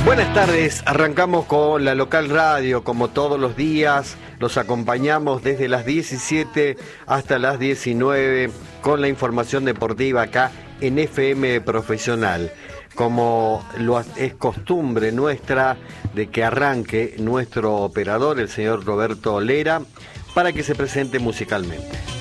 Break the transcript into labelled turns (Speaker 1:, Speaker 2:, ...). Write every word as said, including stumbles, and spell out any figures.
Speaker 1: Buenas tardes, arrancamos con la local radio, como todos los días, los acompañamos desde las diecisiete hasta las diecinueve con la información deportiva acá en F M Profesional. Como lo es costumbre nuestra de que arranque nuestro operador, el señor Roberto Lera, para que se presente musicalmente.